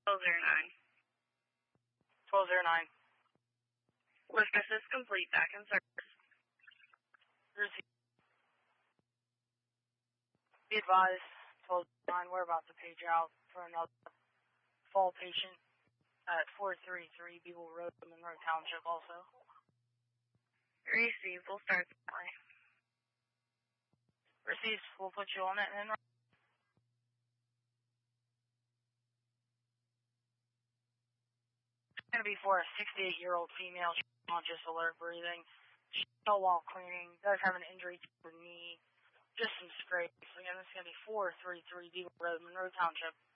1209. 1209. Lift assist complete. Back in service. Receive. Be advised, 1209, we're about to page out for another fall patient at 433 Beagle Road, Monroe Township also. Received. We'll start the play. Received. We'll put you on it and then it's going to be for a 68-year-old female. She's conscious, alert, breathing. She fell while cleaning. Does have an injury to her knee. Just some scrapes. Again, this is going to be 433 Beagle Road, Monroe Township.